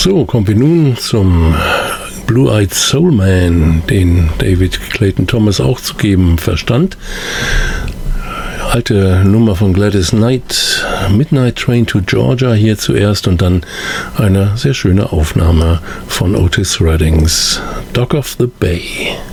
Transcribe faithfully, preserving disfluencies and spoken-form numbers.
So, kommen wir nun zum Blue-Eyed Soul Man, den David Clayton Thomas auch zu geben verstand. Alte Nummer von Gladys Knight, Midnight Train to Georgia hier zuerst und dann eine sehr schöne Aufnahme von Otis Reddings Dock of the Bay.